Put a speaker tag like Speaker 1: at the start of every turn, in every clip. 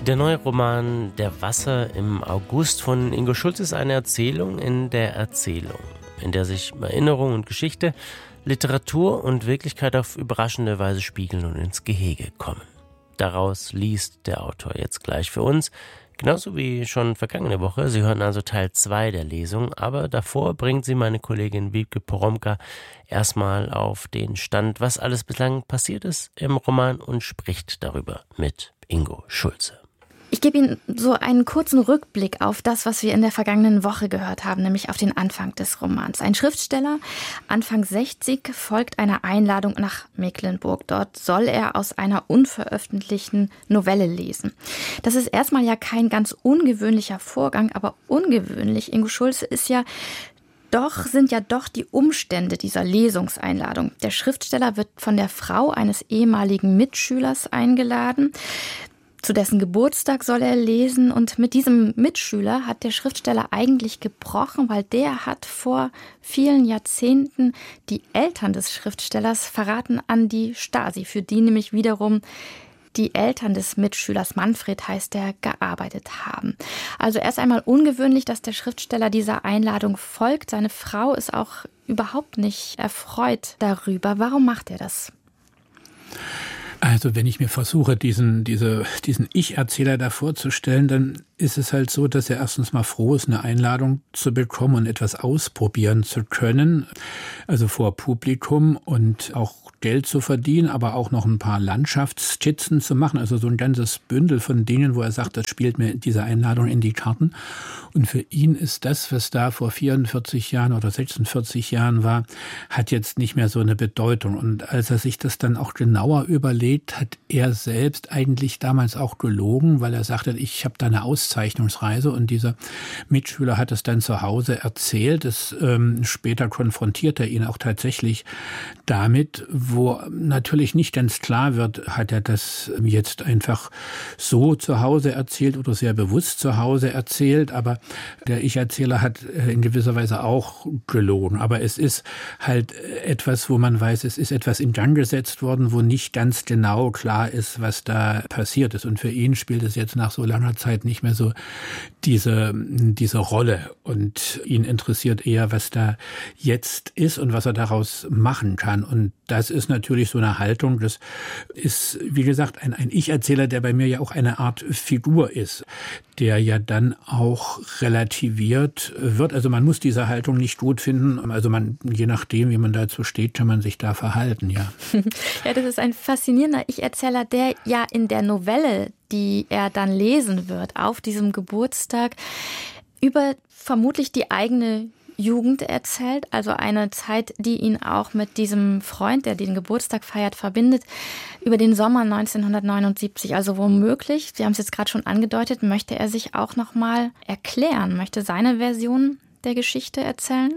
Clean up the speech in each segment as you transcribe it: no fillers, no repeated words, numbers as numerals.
Speaker 1: Der neue Roman »Der Wasser im August« von Ingo Schulz ist eine Erzählung in der Erzählung, in der sich Erinnerung und Geschichte, Literatur und Wirklichkeit auf überraschende Weise spiegeln und ins Gehege kommen. Daraus liest der Autor jetzt gleich für uns, genauso wie schon vergangene Woche. Sie hören also Teil 2 der Lesung, aber davor bringt sie meine Kollegin Wiebke Poromka erstmal auf den Stand, was alles bislang passiert ist im Roman, und spricht darüber mit Ingo Schulze.
Speaker 2: Ich gebe Ihnen so einen kurzen Rückblick auf das, was wir in der vergangenen Woche gehört haben, nämlich auf den Anfang des Romans. Ein Schriftsteller, Anfang 60, folgt einer Einladung nach Mecklenburg. Dort soll er aus einer unveröffentlichten Novelle lesen. Das ist erstmal ja kein ganz ungewöhnlicher Vorgang, aber ungewöhnlich, Ingo Schulze, sind ja doch die Umstände dieser Lesungseinladung. Der Schriftsteller wird von der Frau eines ehemaligen Mitschülers eingeladen. Zu dessen Geburtstag soll er lesen, und mit diesem Mitschüler hat der Schriftsteller eigentlich gebrochen, weil der hat vor vielen Jahrzehnten die Eltern des Schriftstellers verraten an die Stasi, für die nämlich wiederum die Eltern des Mitschülers, Manfred heißt er, gearbeitet haben. Also erst einmal ungewöhnlich, dass der Schriftsteller dieser Einladung folgt. Seine Frau ist auch überhaupt nicht erfreut darüber. Warum macht er das?
Speaker 3: Also wenn ich mir versuche, diesen Ich-Erzähler da vorzustellen, dann ist es halt so, dass er erstens mal froh ist, eine Einladung zu bekommen und etwas ausprobieren zu können, also vor Publikum, und auch Geld zu verdienen, aber auch noch ein paar Landschaftsskizzen zu machen, also so ein ganzes Bündel von Dingen, wo er sagt, das spielt mir diese Einladung in die Karten. Und für ihn ist das, was da vor 44 Jahren oder 46 Jahren war, hat jetzt nicht mehr so eine Bedeutung. Und als er sich das dann auch genauer überlegt, hat er selbst eigentlich damals auch gelogen, weil er sagte, ich habe da eine Auszeichnungsreise, und dieser Mitschüler hat es dann zu Hause erzählt. Später konfrontiert er ihn auch tatsächlich damit, wo natürlich nicht ganz klar wird, hat er das jetzt einfach so zu Hause erzählt oder sehr bewusst zu Hause erzählt, aber der Ich-Erzähler hat in gewisser Weise auch gelogen. Aber es ist halt etwas, wo man weiß, es ist etwas in Gang gesetzt worden, wo nicht ganz genau klar ist, was da passiert ist. Und für ihn spielt es jetzt nach so langer Zeit nicht mehr so diese Rolle. Und ihn interessiert eher, was da jetzt ist und was er daraus machen kann. Und das ist natürlich so eine Haltung, das ist, wie gesagt, ein Ich-Erzähler, der bei mir ja auch eine Art Figur ist, der ja dann auch relativiert wird. Also man muss diese Haltung nicht gut finden. Also je nachdem, wie man dazu steht, kann man sich da verhalten, ja.
Speaker 2: Ja, das ist ein faszinierender Ich-Erzähler, der ja in der Novelle, die er dann lesen wird, auf diesem Geburtstag, über vermutlich die eigene Jugend erzählt, also eine Zeit, die ihn auch mit diesem Freund, der den Geburtstag feiert, verbindet, über den Sommer 1979. Also womöglich, Sie haben es jetzt gerade schon angedeutet, möchte er sich auch nochmal erklären, möchte seine Version der Geschichte erzählen?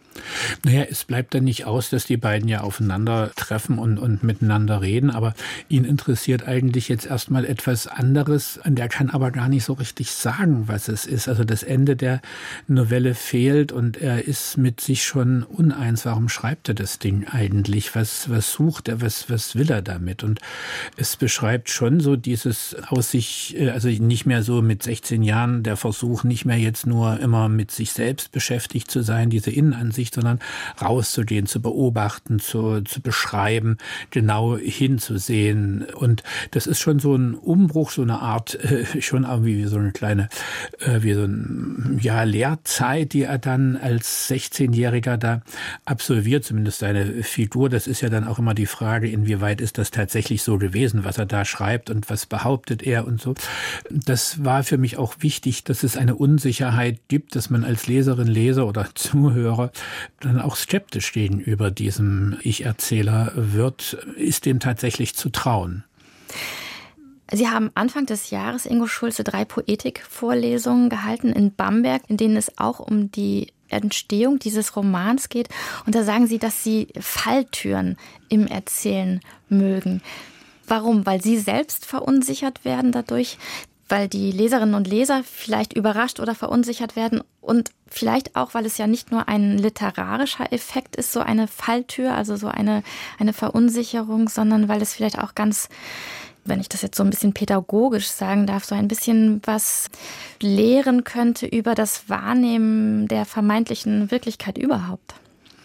Speaker 3: Naja, es bleibt dann nicht aus, dass die beiden ja aufeinandertreffen und miteinander reden, aber ihn interessiert eigentlich jetzt erstmal etwas anderes, und er kann aber gar nicht so richtig sagen, was es ist. Also das Ende der Novelle fehlt, und er ist mit sich schon uneins. Warum schreibt er das Ding eigentlich? Was sucht er? Was will er damit? Und es beschreibt schon so dieses aus sich, also nicht mehr so mit 16 Jahren, der Versuch, nicht mehr jetzt nur immer mit sich selbst beschäftigt zu sein, diese Innenansicht, sondern rauszugehen, zu beobachten, zu beschreiben, genau hinzusehen. Und das ist schon so ein Umbruch, so eine Art, schon irgendwie wie so eine kleine, Lehrzeit, die er dann als 16-Jähriger da absolviert, zumindest seine Figur. Das ist ja dann auch immer die Frage, inwieweit ist das tatsächlich so gewesen, was er da schreibt und was behauptet er und so. Das war für mich auch wichtig, dass es eine Unsicherheit gibt, dass man als Leserin, Leser oder Zuhörer dann auch skeptisch gegenüber diesem Ich-Erzähler wird. Ist dem tatsächlich zu trauen?
Speaker 2: Sie haben Anfang des Jahres, Ingo Schulze, 3 Poetikvorlesungen gehalten in Bamberg, in denen es auch um die Entstehung dieses Romans geht. Und da sagen Sie, dass Sie Falltüren im Erzählen mögen. Warum? Weil Sie selbst verunsichert werden dadurch, weil die Leserinnen und Leser vielleicht überrascht oder verunsichert werden, und vielleicht auch, weil es ja nicht nur ein literarischer Effekt ist, so eine Falltür, also so eine Verunsicherung, sondern weil es vielleicht auch ganz wenn ich das jetzt so ein bisschen pädagogisch sagen darf, so ein bisschen was lehren könnte über das Wahrnehmen der vermeintlichen Wirklichkeit überhaupt?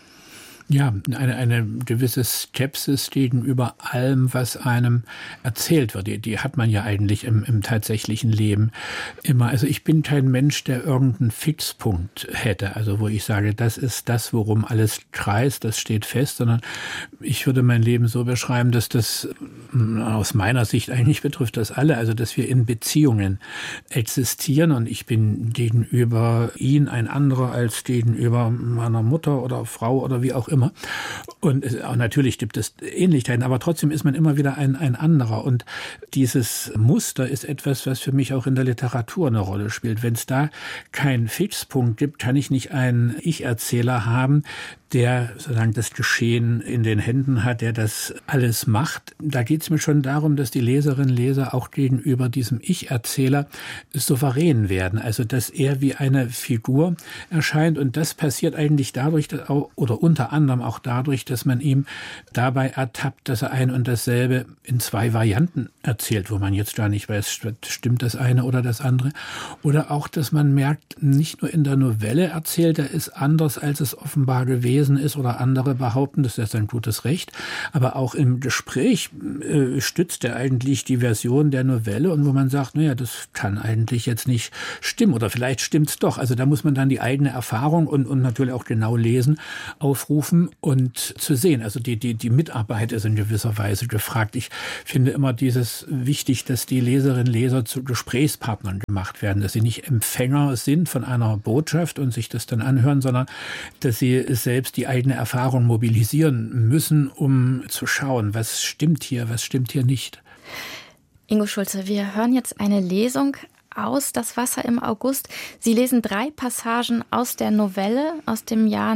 Speaker 3: Ja, eine gewisse Skepsis gegenüber allem, was einem erzählt wird. Die hat man ja eigentlich im tatsächlichen Leben immer. Also ich bin kein Mensch, der irgendeinen Fixpunkt hätte, also wo ich sage, das ist das, worum alles kreist, das steht fest, sondern ich würde mein Leben so beschreiben, dass das aus meiner Sicht eigentlich betrifft das alle, also dass wir in Beziehungen existieren und ich bin gegenüber ihn ein anderer als gegenüber meiner Mutter oder Frau oder wie auch immer. Und auch natürlich gibt es Ähnlichkeiten, aber trotzdem ist man immer wieder ein anderer. Und dieses Muster ist etwas, was für mich auch in der Literatur eine Rolle spielt. Wenn es da keinen Fixpunkt gibt, kann ich nicht einen Ich-Erzähler haben, der sozusagen das Geschehen in den Händen hat, der das alles macht. Da geht es mir schon darum, dass die Leserinnen und Leser auch gegenüber diesem Ich-Erzähler souverän werden. Also dass er wie eine Figur erscheint und das passiert eigentlich dadurch, dass auch, oder unter anderem auch dadurch, dass man ihm dabei ertappt, dass er ein und dasselbe in zwei Varianten erzählt, wo man jetzt gar nicht weiß, stimmt das eine oder das andere. Oder auch, dass man merkt, nicht nur in der Novelle erzählt er ist anders, als es offenbar gewesen ist oder andere behaupten, das ist ein gutes Recht, aber auch im Gespräch stützt er eigentlich die Version der Novelle und wo man sagt, naja, das kann eigentlich jetzt nicht stimmen oder vielleicht stimmt's doch. Also da muss man dann die eigene Erfahrung und natürlich auch genau lesen, aufrufen und zu sehen. Also die Mitarbeit ist in gewisser Weise gefragt. Ich finde immer dieses wichtig, dass die Leserinnen und Leser zu Gesprächspartnern gemacht werden, dass sie nicht Empfänger sind von einer Botschaft und sich das dann anhören, sondern dass sie selbst die eigene Erfahrung mobilisieren müssen, um zu schauen, was stimmt hier nicht.
Speaker 2: Ingo Schulze, wir hören jetzt eine Lesung aus Das Wasser im August. Sie lesen 3 Passagen aus der Novelle aus dem Jahr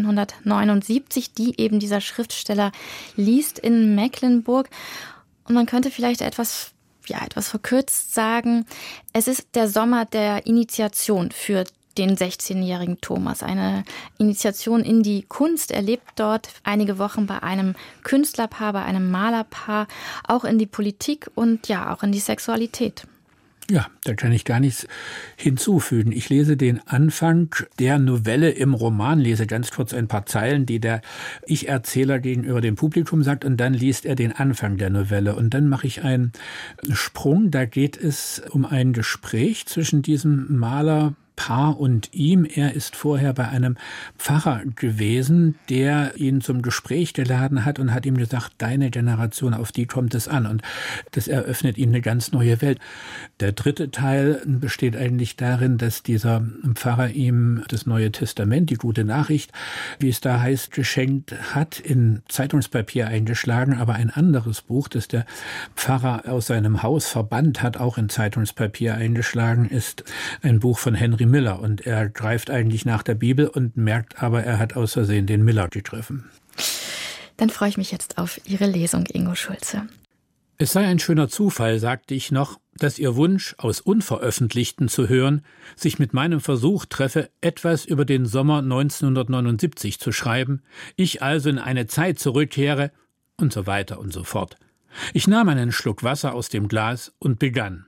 Speaker 2: 1979, die eben dieser Schriftsteller liest in Mecklenburg. Und man könnte vielleicht etwas verkürzt sagen, es ist der Sommer der Initiation für den 16-jährigen Thomas. Eine Initiation in die Kunst. Er lebt dort einige Wochen bei einem Künstlerpaar, bei einem Malerpaar, auch in die Politik und ja, auch in die Sexualität.
Speaker 3: Ja, da kann ich gar nichts hinzufügen. Ich lese den Anfang der Novelle im Roman, lese ganz kurz ein paar Zeilen, die der Ich-Erzähler gegenüber dem Publikum sagt, und dann liest er den Anfang der Novelle. Und dann mache ich einen Sprung, da geht es um ein Gespräch zwischen diesem Malerpaar und ihm. Er ist vorher bei einem Pfarrer gewesen, der ihn zum Gespräch geladen hat und hat ihm gesagt, deine Generation, auf die kommt es an. Und das eröffnet ihm eine ganz neue Welt. Der dritte Teil besteht eigentlich darin, dass dieser Pfarrer ihm das Neue Testament, die gute Nachricht, wie es da heißt, geschenkt hat, in Zeitungspapier eingeschlagen, aber ein anderes Buch, das der Pfarrer aus seinem Haus verbannt hat, auch in Zeitungspapier eingeschlagen, ist ein Buch von Henry Miller und er greift eigentlich nach der Bibel und merkt aber, er hat aus Versehen den Miller gegriffen.
Speaker 2: Dann freue ich mich jetzt auf Ihre Lesung, Ingo Schulze.
Speaker 3: Es sei ein schöner Zufall, sagte ich noch, dass Ihr Wunsch, aus Unveröffentlichten zu hören, sich mit meinem Versuch treffe, etwas über den Sommer 1979 zu schreiben, ich also in eine Zeit zurückkehre und so weiter und so fort. Ich nahm einen Schluck Wasser aus dem Glas und begann.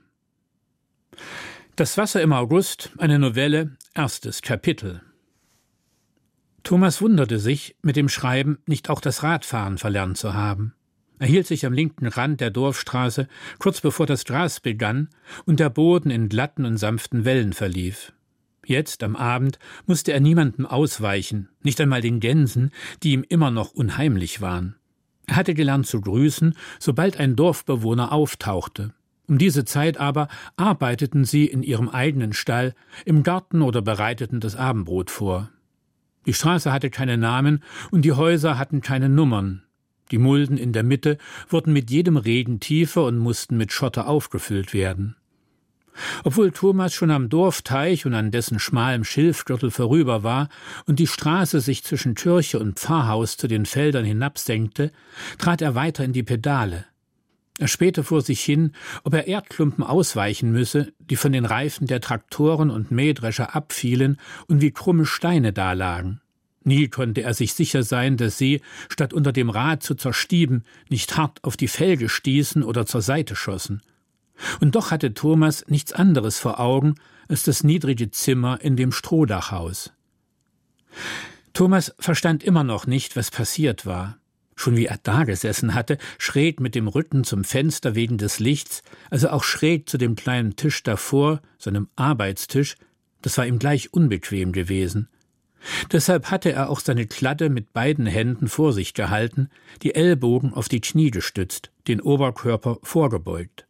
Speaker 3: Das Wasser im August, eine Novelle, 1. Kapitel. Thomas wunderte sich, mit dem Schreiben nicht auch das Radfahren verlernt zu haben. Er hielt sich am linken Rand der Dorfstraße, kurz bevor das Gras begann und der Boden in glatten und sanften Wellen verlief. Jetzt, am Abend, musste er niemandem ausweichen, nicht einmal den Gänsen, die ihm immer noch unheimlich waren. Er hatte gelernt zu grüßen, sobald ein Dorfbewohner auftauchte. Um diese Zeit aber arbeiteten sie in ihrem eigenen Stall, im Garten oder bereiteten das Abendbrot vor. Die Straße hatte keine Namen und die Häuser hatten keine Nummern. Die Mulden in der Mitte wurden mit jedem Regen tiefer und mussten mit Schotter aufgefüllt werden. Obwohl Thomas schon am Dorfteich und an dessen schmalem Schilfgürtel vorüber war und die Straße sich zwischen Kirche und Pfarrhaus zu den Feldern hinabsenkte, trat er weiter in die Pedale. Er spähte vor sich hin, ob er Erdklumpen ausweichen müsse, die von den Reifen der Traktoren und Mähdrescher abfielen und wie krumme Steine dalagen. Nie konnte er sich sicher sein, dass sie, statt unter dem Rad zu zerstieben, nicht hart auf die Felge stießen oder zur Seite schossen. Und doch hatte Thomas nichts anderes vor Augen als das niedrige Zimmer in dem Strohdachhaus. Thomas verstand immer noch nicht, was passiert war. Schon wie er dagesessen hatte, schräg mit dem Rücken zum Fenster wegen des Lichts, also auch schräg zu dem kleinen Tisch davor, seinem Arbeitstisch, das war ihm gleich unbequem gewesen. Deshalb hatte er auch seine Kladde mit beiden Händen vor sich gehalten, die Ellbogen auf die Knie gestützt, den Oberkörper vorgebeugt.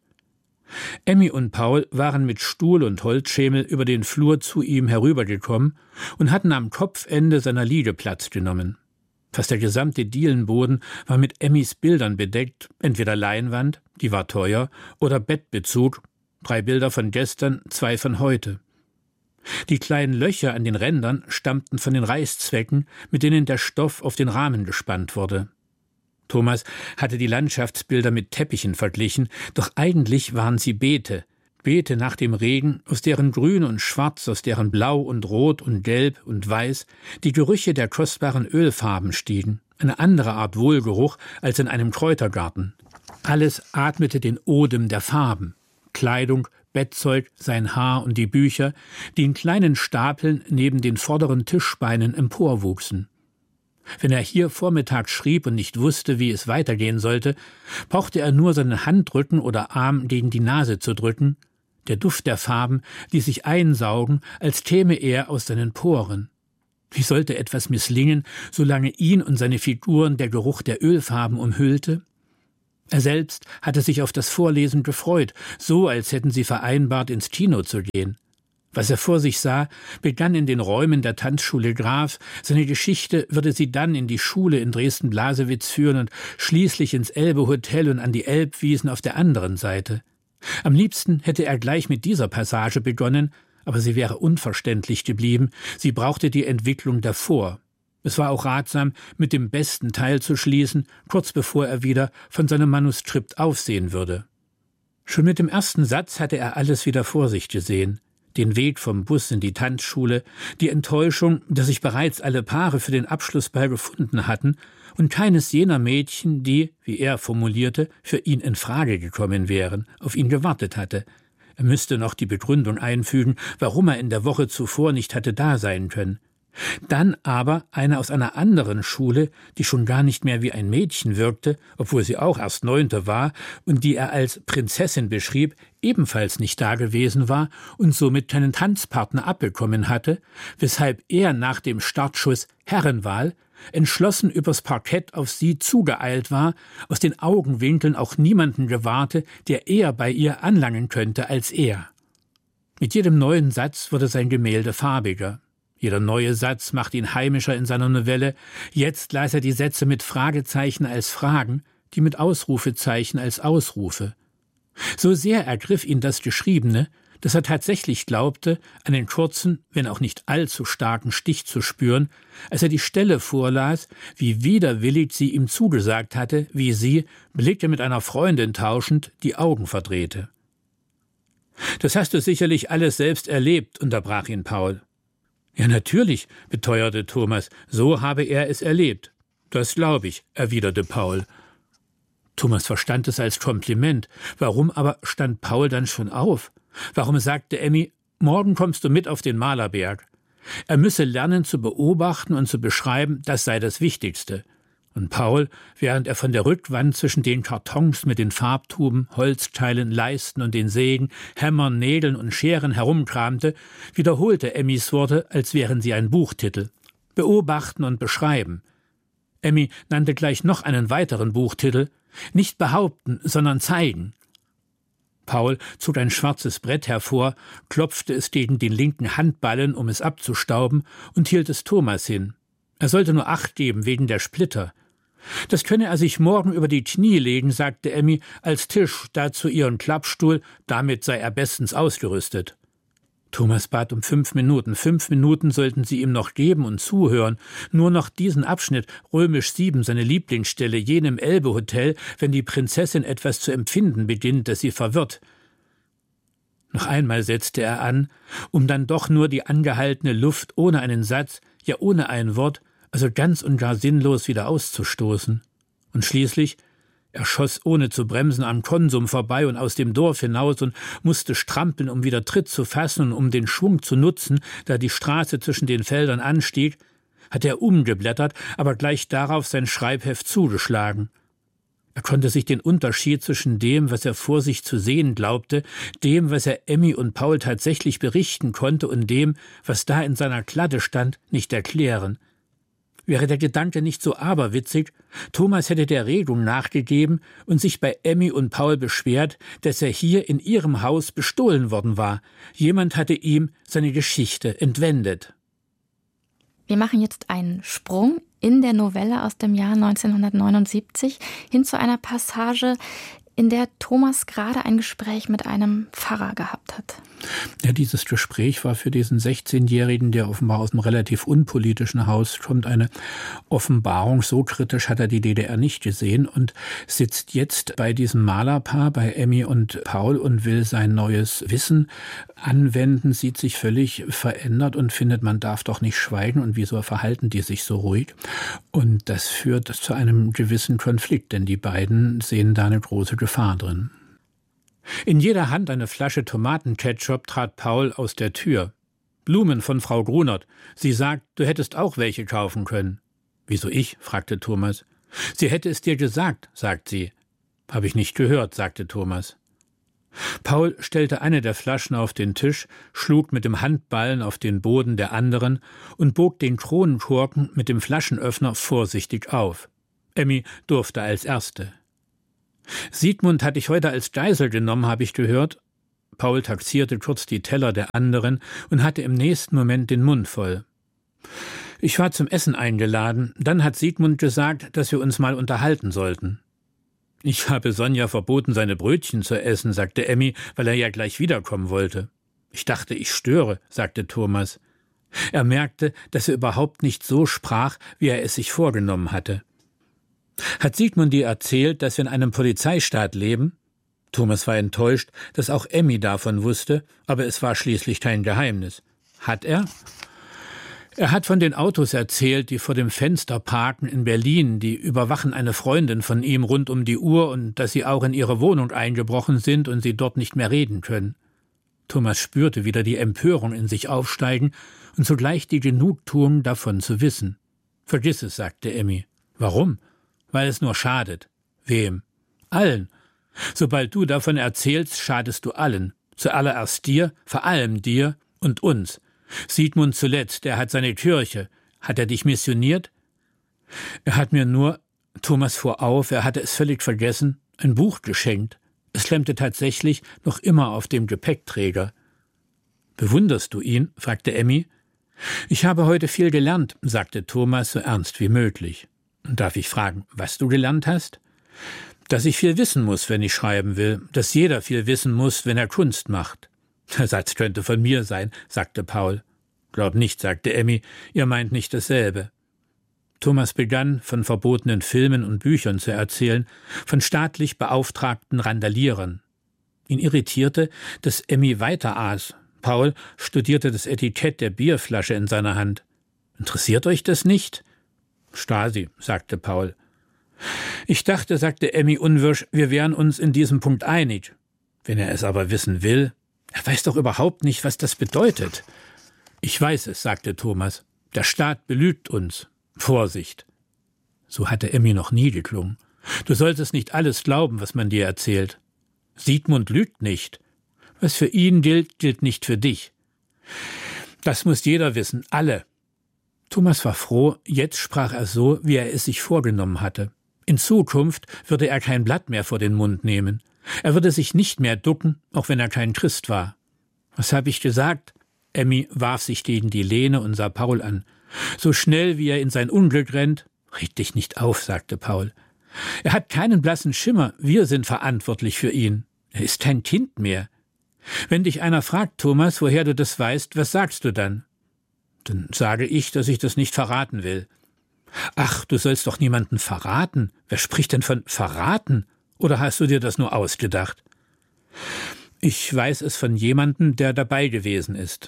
Speaker 3: Emmy und Paul waren mit Stuhl und Holzschemel über den Flur zu ihm herübergekommen und hatten am Kopfende seiner Liege Platz genommen. Fast der gesamte Dielenboden war mit Emmys Bildern bedeckt, entweder Leinwand, die war teuer, oder Bettbezug, 3 Bilder von gestern, 2 von heute. Die kleinen Löcher an den Rändern stammten von den Reißzwecken, mit denen der Stoff auf den Rahmen gespannt wurde. Thomas hatte die Landschaftsbilder mit Teppichen verglichen, doch eigentlich waren sie Beete nach dem Regen, aus deren Grün und Schwarz, aus deren Blau und Rot und Gelb und Weiß die Gerüche der kostbaren Ölfarben stiegen, eine andere Art Wohlgeruch als in einem Kräutergarten. Alles atmete den Odem der Farben, Kleidung, Bettzeug, sein Haar und die Bücher, die in kleinen Stapeln neben den vorderen Tischbeinen emporwuchsen. Wenn er hier vormittags schrieb und nicht wusste, wie es weitergehen sollte, brauchte er nur seinen Handrücken oder Arm gegen die Nase zu drücken. Der Duft der Farben ließ sich einsaugen, als käme er aus seinen Poren. Wie sollte etwas misslingen, solange ihn und seine Figuren der Geruch der Ölfarben umhüllte? Er selbst hatte sich auf das Vorlesen gefreut, so als hätten sie vereinbart, ins Kino zu gehen. Was er vor sich sah, begann in den Räumen der Tanzschule Graf, seine Geschichte würde sie dann in die Schule in Dresden-Blasewitz führen und schließlich ins Elbe-Hotel und an die Elbwiesen auf der anderen Seite. Am liebsten hätte er gleich mit dieser Passage begonnen, aber sie wäre unverständlich geblieben, sie brauchte die Entwicklung davor. Es war auch ratsam, mit dem besten Teil zu schließen, kurz bevor er wieder von seinem Manuskript aufsehen würde. Schon mit dem ersten Satz hatte er alles wieder vor sich gesehen. Den Weg vom Bus in die Tanzschule, die Enttäuschung, dass sich bereits alle Paare für den Abschlussball gefunden hatten und keines jener Mädchen, die, wie er formulierte, für ihn in Frage gekommen wären, auf ihn gewartet hatte. Er müsste noch die Begründung einfügen, warum er in der Woche zuvor nicht hatte da sein können. Dann aber eine aus einer anderen Schule, die schon gar nicht mehr wie ein Mädchen wirkte, obwohl sie auch erst 9. war und die er als Prinzessin beschrieb, ebenfalls nicht dagewesen war und somit keinen Tanzpartner abbekommen hatte, weshalb er nach dem Startschuss Herrenwahl entschlossen übers Parkett auf sie zugeeilt war, aus den Augenwinkeln auch niemanden gewahrte, der eher bei ihr anlangen könnte als er. Mit jedem neuen Satz wurde sein Gemälde farbiger. Jeder neue Satz machte ihn heimischer in seiner Novelle. Jetzt las er die Sätze mit Fragezeichen als Fragen, die mit Ausrufezeichen als Ausrufe. So sehr ergriff ihn das Geschriebene, dass er tatsächlich glaubte, einen kurzen, wenn auch nicht allzu starken Stich zu spüren, als er die Stelle vorlas, wie widerwillig sie ihm zugesagt hatte, wie sie, Blicke mit einer Freundin tauschend, die Augen verdrehte. »Das hast du sicherlich alles selbst erlebt«, unterbrach ihn Paul. »Ja, natürlich«, beteuerte Thomas, »so habe er es erlebt.« »Das glaube ich«, erwiderte Paul. Thomas verstand es als Kompliment. Warum aber stand Paul dann schon auf? Warum sagte Emmy, »Morgen kommst du mit auf den Malerberg«? Er müsse lernen zu beobachten und zu beschreiben, das sei das Wichtigste. Und Paul, während er von der Rückwand zwischen den Kartons mit den Farbtuben, Holzteilen, Leisten und den Sägen, Hämmern, Nägeln und Scheren herumkramte, wiederholte Emmys Worte, als wären sie ein Buchtitel. Beobachten und beschreiben. Emmy nannte gleich noch einen weiteren Buchtitel. Nicht behaupten, sondern zeigen. Paul zog ein schwarzes Brett hervor, klopfte es gegen den linken Handballen, um es abzustauben, und hielt es Thomas hin. Er sollte nur Acht geben wegen der Splitter. Das könne er sich morgen über die Knie legen, sagte Emmy, als Tisch, dazu ihren Klappstuhl, damit sei er bestens ausgerüstet. Thomas bat um 5 Minuten. 5 Minuten sollten sie ihm noch geben und zuhören. Nur noch diesen Abschnitt, römisch 7, seine Lieblingsstelle, jenem Elbe-Hotel, wenn die Prinzessin etwas zu empfinden beginnt, das sie verwirrt. Noch einmal setzte er an, um dann doch nur die angehaltene Luft ohne einen Satz, ja ohne ein Wort, also ganz und gar sinnlos wieder auszustoßen. Und schließlich, er schoss ohne zu bremsen am Konsum vorbei und aus dem Dorf hinaus und musste strampeln, um wieder Tritt zu fassen und um den Schwung zu nutzen, da die Straße zwischen den Feldern anstieg, hat er umgeblättert, aber gleich darauf sein Schreibheft zugeschlagen. Er konnte sich den Unterschied zwischen dem, was er vor sich zu sehen glaubte, dem, was er Emmy und Paul tatsächlich berichten konnte, und dem, was da in seiner Kladde stand, nicht erklären. Wäre der Gedanke nicht so aberwitzig, Thomas hätte der Regung nachgegeben und sich bei Emmy und Paul beschwert, dass er hier in ihrem Haus bestohlen worden war. Jemand hatte ihm seine Geschichte entwendet.
Speaker 2: Wir machen jetzt einen Sprung in der Novelle aus dem Jahr 1979 hin zu einer Passage, in der Thomas gerade ein Gespräch mit einem Pfarrer gehabt hat.
Speaker 3: Ja, dieses Gespräch war für diesen 16-Jährigen, der offenbar aus einem relativ unpolitischen Haus kommt, eine Offenbarung. So kritisch hat er die DDR nicht gesehen und sitzt jetzt bei diesem Malerpaar, bei Emmy und Paul, und will sein neues Wissen anwenden, sieht sich völlig verändert und findet, man darf doch nicht schweigen und wieso verhalten die sich so ruhig. Und das führt zu einem gewissen Konflikt, denn die beiden sehen da eine große Gefahr drin. In jeder Hand eine Flasche Tomatenketchup trat Paul aus der Tür. »Blumen von Frau Grunert. Sie sagt, du hättest auch welche kaufen können.« »Wieso ich?« fragte Thomas. »Sie hätte es dir gesagt«, sagt sie. »Habe ich nicht gehört«, sagte Thomas. Paul stellte eine der Flaschen auf den Tisch, schlug mit dem Handballen auf den Boden der anderen und bog den Kronenkorken mit dem Flaschenöffner vorsichtig auf. Emmy durfte als Erste. »Siegmund hat dich heute als Geisel genommen, habe ich gehört.« Paul taxierte kurz die Teller der anderen und hatte im nächsten Moment den Mund voll. »Ich war zum Essen eingeladen. Dann hat Siegmund gesagt, dass wir uns mal unterhalten sollten.« »Ich habe Sonja verboten, seine Brötchen zu essen«, sagte Emmy, weil er ja gleich wiederkommen wollte. »Ich dachte, ich störe«, sagte Thomas. Er merkte, dass er überhaupt nicht so sprach, wie er es sich vorgenommen hatte. »Hat Siegmund dir erzählt, dass wir in einem Polizeistaat leben?« Thomas war enttäuscht, dass auch Emmy davon wusste, aber es war schließlich kein Geheimnis. »Hat er?« Er hat von den Autos erzählt, die vor dem Fenster parken in Berlin, die überwachen eine Freundin von ihm rund um die Uhr und dass sie auch in ihre Wohnung eingebrochen sind und sie dort nicht mehr reden können. Thomas spürte wieder die Empörung in sich aufsteigen und zugleich die Genugtuung davon zu wissen. »Vergiss es«, sagte Emmy. »Warum?« »Weil es nur schadet.« »Wem?« »Allen. Sobald du davon erzählst, schadest du allen. Zuallererst dir, vor allem dir und uns. Siegmund zuletzt, der hat seine Kirche. Hat er dich missioniert?« »Er hat mir nur«, Thomas fuhr auf, er hatte es völlig vergessen, ein Buch geschenkt. Es klemmte tatsächlich noch immer auf dem Gepäckträger. »Bewunderst du ihn?« fragte Emmy. »Ich habe heute viel gelernt«, sagte Thomas so ernst wie möglich. »Darf ich fragen, was du gelernt hast?« »Dass ich viel wissen muss, wenn ich schreiben will, dass jeder viel wissen muss, wenn er Kunst macht.« »Der Satz könnte von mir sein«, sagte Paul. »Glaub nicht«, sagte Emmy, »ihr meint nicht dasselbe.« Thomas begann, von verbotenen Filmen und Büchern zu erzählen, von staatlich beauftragten Randalierern. Ihn irritierte, dass Emmy weiter aß. Paul studierte das Etikett der Bierflasche in seiner Hand. »Interessiert euch das nicht?« »Stasi«, sagte Paul. »Ich dachte«, sagte Emmy unwirsch, »wir wären uns in diesem Punkt einig. Wenn er es aber wissen will, er weiß doch überhaupt nicht, was das bedeutet.« »Ich weiß es«, sagte Thomas. »Der Staat belügt uns. Vorsicht.« So hatte Emmy noch nie geklungen. »Du solltest nicht alles glauben, was man dir erzählt. Siegmund lügt nicht. Was für ihn gilt, gilt nicht für dich. Das muss jeder wissen, alle.« Thomas war froh, jetzt sprach er so, wie er es sich vorgenommen hatte. In Zukunft würde er kein Blatt mehr vor den Mund nehmen. Er würde sich nicht mehr ducken, auch wenn er kein Christ war. »Was habe ich gesagt?« Emmy warf sich gegen die Lehne und sah Paul an. »So schnell, wie er in sein Unglück rennt?« »Reg dich nicht auf«, sagte Paul. »Er hat keinen blassen Schimmer, wir sind verantwortlich für ihn. Er ist kein Kind mehr. Wenn dich einer fragt, Thomas, woher du das weißt, was sagst du dann?« »Dann sage ich, dass ich das nicht verraten will.« »Ach, du sollst doch niemanden verraten. Wer spricht denn von verraten? Oder hast du dir das nur ausgedacht?« »Ich weiß es von jemandem, der dabei gewesen ist.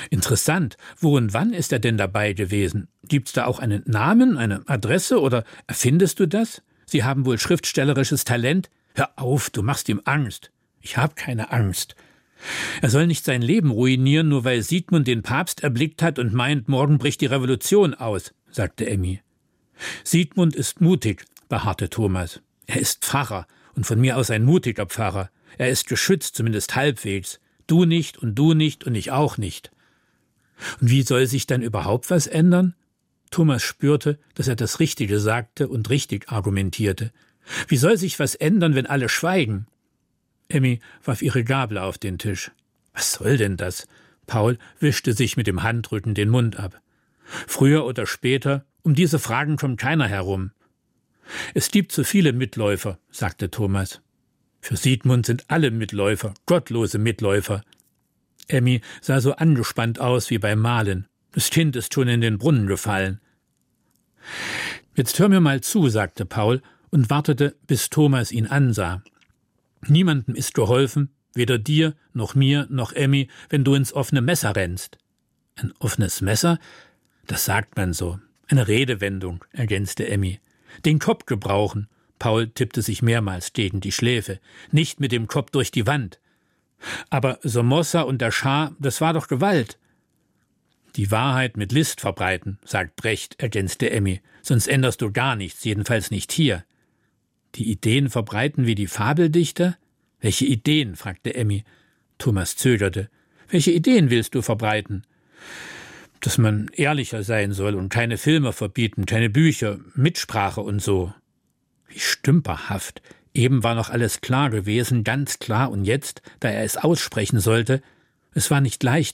Speaker 3: Interessant. Wo und wann ist er denn dabei gewesen? Gibt's da auch einen Namen, eine Adresse oder erfindest du das? Sie haben wohl schriftstellerisches Talent? Hör auf, du machst ihm Angst. Ich habe keine Angst. Er soll nicht sein Leben ruinieren, nur weil Siegmund den Papst erblickt hat und meint, morgen bricht die Revolution aus, sagte Emmy. Siegmund ist mutig, beharrte Thomas. Er ist Pfarrer und von mir aus ein mutiger Pfarrer. Er ist geschützt, zumindest halbwegs. Du nicht und ich auch nicht. Und wie soll sich dann überhaupt was ändern? Thomas spürte, dass er das Richtige sagte und richtig argumentierte. Wie soll sich was ändern, wenn alle schweigen? Emmy warf ihre Gabel auf den Tisch. Was soll denn das? Paul wischte sich mit dem Handrücken den Mund ab. Früher oder später, um diese Fragen kommt keiner herum. Es gibt zu viele Mitläufer, sagte Thomas. Für Siegmund sind alle Mitläufer, gottlose Mitläufer. Emmy sah so angespannt aus wie beim Malen. Das Kind ist schon in den Brunnen gefallen. Jetzt hör mir mal zu, sagte Paul und wartete, bis Thomas ihn ansah. Niemandem ist geholfen, weder dir, noch mir, noch Emmy, wenn du ins offene Messer rennst. Ein offenes Messer? Das sagt man so. Eine Redewendung, ergänzte Emmy. Den Kopf gebrauchen. Paul tippte sich mehrmals gegen die Schläfe. Nicht mit dem Kopf durch die Wand. Aber Somoza und der Schah, das war doch Gewalt. Die Wahrheit mit List verbreiten, sagt Brecht, ergänzte Emmy. Sonst änderst du gar nichts, jedenfalls nicht hier. Die Ideen verbreiten wie die Fabeldichter? Welche Ideen? fragte Emmy. Thomas zögerte. Welche Ideen willst du verbreiten? Dass man ehrlicher sein soll und keine Filme verbieten, keine Bücher, Mitsprache und so. Wie stümperhaft. Eben war noch alles klar gewesen, ganz klar, und jetzt, da er es aussprechen sollte, es war nicht leicht,